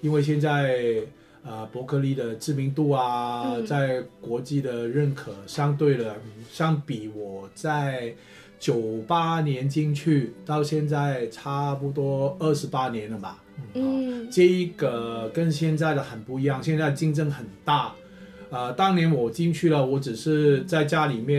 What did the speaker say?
因为现在伯克利的知名度啊，在国际的认可，相比我在98年进去到现在差不多28年了吧。这一个跟现在的很不一样，现在竞争很大。当年我进去了，我只是在家里面